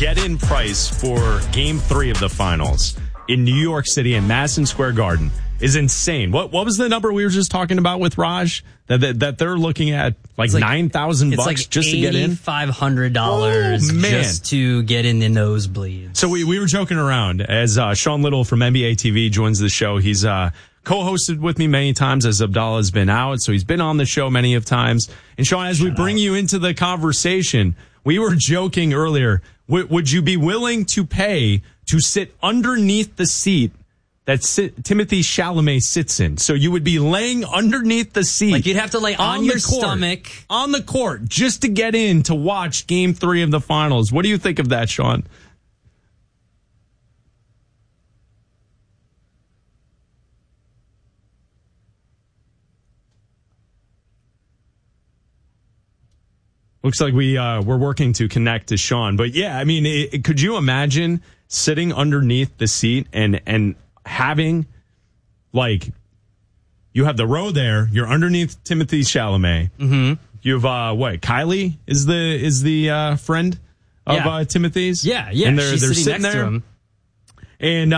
get-in price for Game 3 of the finals in New York City and Madison Square Garden is insane. What was the number we were just talking about with Raj? That they're looking at like $9,000 just to get in? $8,500 just to get in the nosebleeds. So we were joking around as Sean Little from NBA TV joins the show. He's co-hosted with me many times as Abdallah has been out, so he's been on the show many of times. And Sean, as we bring you into the conversation, we were joking earlier. Would you be willing to pay to sit underneath the seat that Timothée Chalamet sits in? So you would be laying underneath the seat. Like you'd have to lay on your stomach. On the court, just to get in to watch Game 3 of the finals. What do you think of that, Sean? Looks like we're working to connect to Sean. But yeah, I mean, could you imagine sitting underneath the seat and having, like, you have the row there, you're underneath Timothée Chalamet. Mm-hmm. You have, Kylie is the friend of Timothy's? Yeah. And they're sitting sitting next there. to him. And,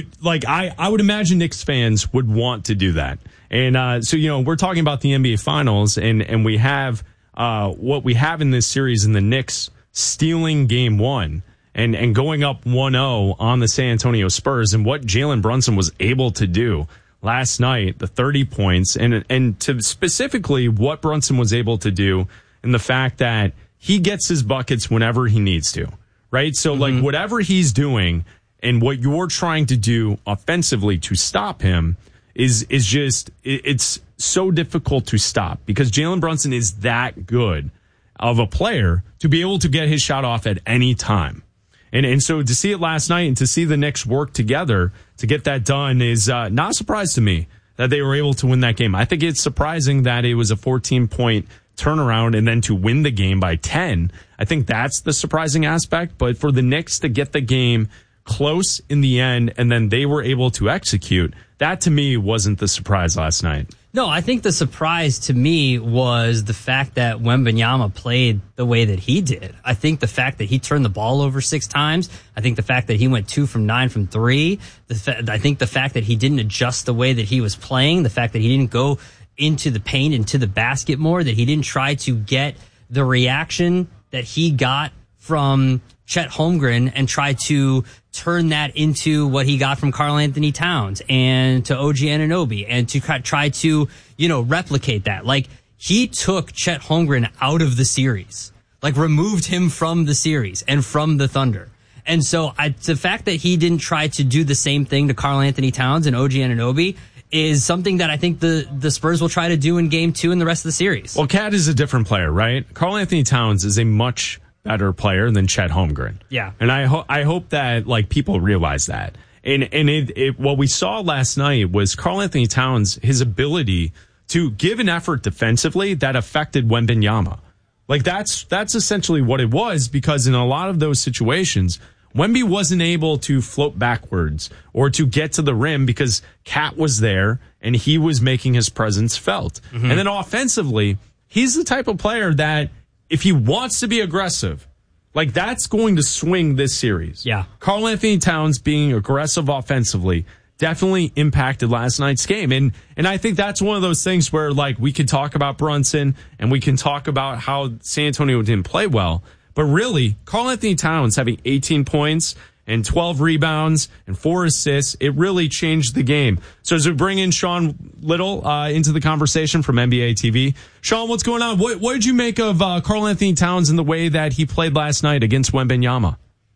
I would imagine Knicks fans would want to do that. And, so, we're talking about the NBA Finals, and we have, what we have in this series in the Knicks stealing Game 1 and going up 1-0 on the San Antonio Spurs, and what Jalen Brunson was able to do last night, the 30 points, and to specifically what Brunson was able to do, and the fact that he gets his buckets whenever he needs to, right? So, like, whatever he's doing and what you're trying to do offensively to stop him is just, it's so difficult to stop because Jalen Brunson is that good of a player to be able to get his shot off at any time. And so to see it last night and to see the Knicks work together to get that done is not a surprise to me that they were able to win that game. I think it's surprising that it was a 14-point turnaround and then to win the game by 10. I think that's the surprising aspect. But for the Knicks to get the game close in the end and then they were able to execute, that to me wasn't the surprise last night. No, I think the surprise to me was the fact that Wembanyama played the way that he did. I think the fact that he turned the ball over 6 times. I think the fact that he went 2 from 9 from 3. I think the fact that he didn't adjust the way that he was playing. The fact that he didn't go into the paint, into the basket more. That he didn't try to get the reaction that he got from Chet Holmgren and try to turn that into what he got from Karl Anthony Towns and to OG Anunoby and to try to, replicate that. Like, he took Chet Holmgren out of the series, like removed him from the series and from the Thunder. And so the fact that he didn't try to do the same thing to Karl Anthony Towns and OG Anunoby is something that I think the Spurs will try to do in Game 2 and the rest of the series. Well, Cat is a different player, right? Karl Anthony Towns is a much better player than Chet Holmgren. Yeah. And I hope that, like, people realize that. And what we saw last night was Karl Anthony Towns, his ability to give an effort defensively that affected Wembanyama. Like, that's essentially what it was, because in a lot of those situations, Wemby wasn't able to float backwards or to get to the rim because Cat was there and he was making his presence felt. Mm-hmm. And then offensively, he's the type of player that if he wants to be aggressive, like, that's going to swing this series. Yeah. Karl Anthony Towns being aggressive offensively definitely impacted last night's game. And I think that's one of those things where, like, we can talk about Brunson and we can talk about how San Antonio didn't play well. But really, Karl Anthony Towns having 18 points and 12 rebounds and 4 assists, it really changed the game. So as we bring in Sean Little into the conversation from NBA TV. Sean, what's going on? What did you make of Karl Anthony Towns and the way that he played last night against Wembanyama?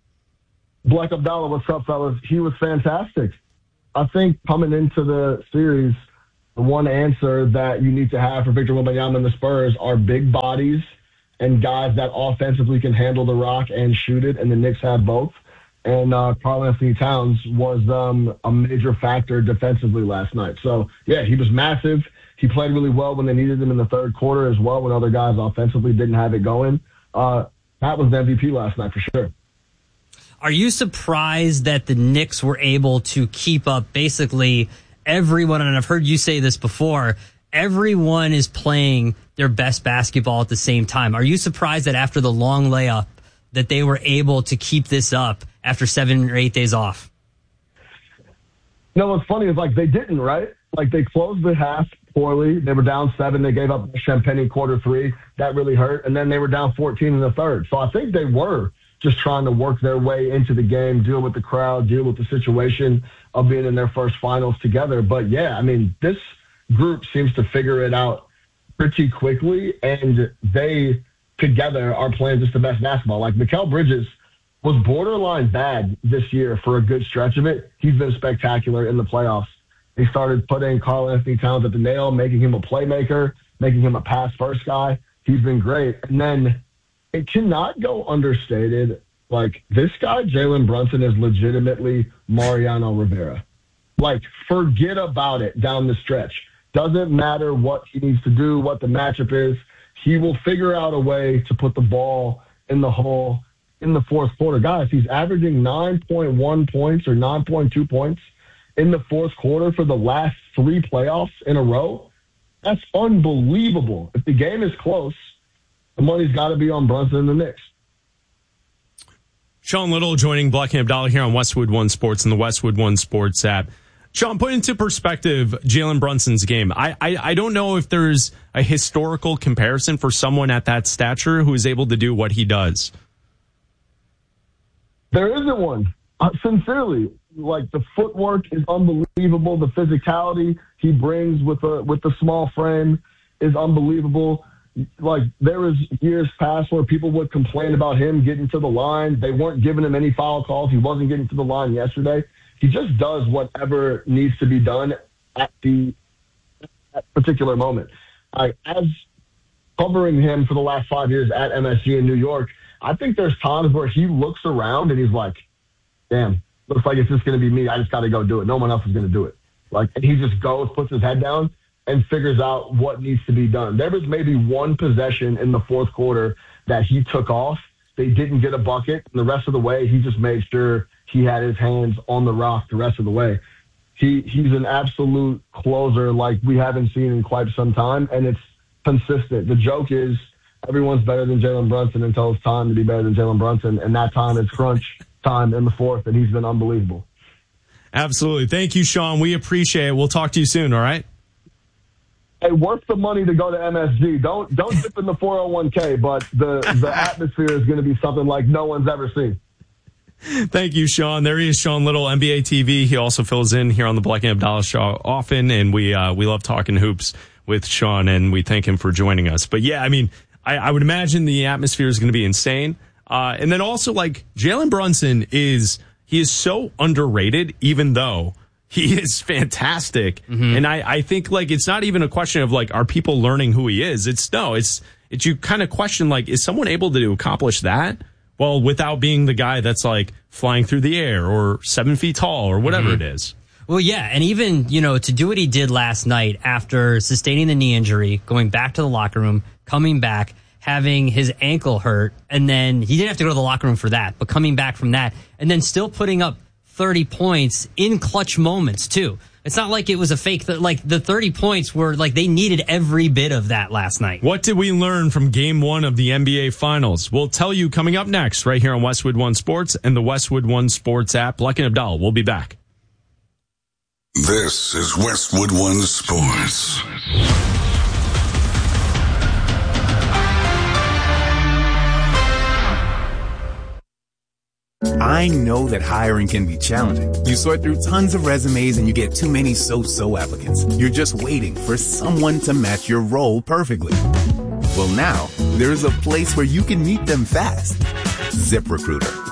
Black Abdallah, what's up, fellas? He was fantastic. I think coming into the series, the one answer that you need to have for Victor Wembanyama and the Spurs are big bodies and guys that offensively can handle the rock and shoot it, and the Knicks have both. And Karl Anthony Towns was a major factor defensively last night. So, yeah, he was massive. He played really well when they needed him in the third quarter as well, when other guys offensively didn't have it going. That was the MVP last night for sure. Are you surprised that the Knicks were able to keep up basically everyone, and I've heard you say this before, everyone is playing their best basketball at the same time? Are you surprised that after the long layup that they were able to keep this up after 7 or 8 days off? No, what's funny is like they didn't, right? Like they closed the half poorly. They were down 7. They gave up Champagne in quarter 3. That really hurt. And then they were down 14 in the third. So I think they were just trying to work their way into the game, deal with the crowd, deal with the situation of being in their first finals together. But yeah, I mean, this group seems to figure it out pretty quickly, and they together are playing just the best basketball. Like Mikal Bridges was borderline bad this year for a good stretch of it. He's been spectacular in the playoffs. He started putting Karl Anthony Towns at the nail, making him a playmaker, making him a pass-first guy. He's been great. And then it cannot go understated. Like, this guy, Jalen Brunson, is legitimately Mariano Rivera. Like, forget about it down the stretch. Doesn't matter what he needs to do, what the matchup is. He will figure out a way to put the ball in the hole in the fourth quarter. Guys, he's averaging 9.1 points or 9.2 points in the fourth quarter for the last 3 playoffs in a row. That's unbelievable. If the game is close, the money's got to be on Brunson and the Knicks. Sean Little joining Black and Abdallah here on Westwood One Sports and the Westwood One Sports app. Sean, put into perspective Jalen Brunson's game. I don't know if there's a historical comparison for someone at that stature who is able to do what he does. There isn't one. Sincerely, like the footwork is unbelievable. The physicality he brings with the small frame is unbelievable. Like there was years past where people would complain about him getting to the line. They weren't giving him any foul calls. He wasn't getting to the line yesterday. He just does whatever needs to be done at that particular moment. As covering him for the last 5 years at MSG in New York, I think there's times where he looks around and he's like, damn, looks like it's just going to be me. I just got to go do it. No one else is going to do it. Like, and he just goes, puts his head down, and figures out what needs to be done. There was maybe one possession in the fourth quarter that he took off. They didn't get a bucket. And the rest of the way, he just made sure he had his hands on the rock the rest of the way. He's an absolute closer like we haven't seen in quite some time, and it's consistent. The joke is everyone's better than Jalen Brunson until it's time to be better than Jalen Brunson, and that time is crunch time in the fourth, and he's been unbelievable. Absolutely. Thank you, Sean. We appreciate it. We'll talk to you soon, all right? Hey, worth the money to go to MSG. Don't dip in the 401k, but the atmosphere is going to be something like no one's ever seen. Thank you, Sean. There he is, Sean Little, NBA TV. He also fills in here on the Black and Abdallah show often, and we love talking hoops with Sean, and we thank him for joining us. But yeah, I mean, I would imagine the atmosphere is going to be insane. And then also, like, Jalen Brunson he is so underrated, even though he is fantastic. Mm-hmm. And I think, like, it's not even a question of, like, are people learning who he is? It's you kind of question, like, is someone able to accomplish that? Well, without being the guy that's, like, flying through the air or 7 feet tall or whatever it is. Well, yeah, and even, to do what he did last night after sustaining the knee injury, going back to the locker room, coming back, having his ankle hurt, and then he didn't have to go to the locker room for that, but coming back from that, and then still putting up 30 points in clutch moments, too. It's not like it was a fake. Like, the 30 points were, like, they needed every bit of that last night. What did we learn from Game 1 of the NBA Finals? We'll tell you coming up next right here on Westwood One Sports and the Westwood One Sports app. Black and Abdallah, we'll be back. This is Westwood One Sports. I know that hiring can be challenging. You sort through tons of resumes and you get too many so-so applicants. You're just waiting for someone to match your role perfectly. Well, now, there's a place where you can meet them fast. ZipRecruiter.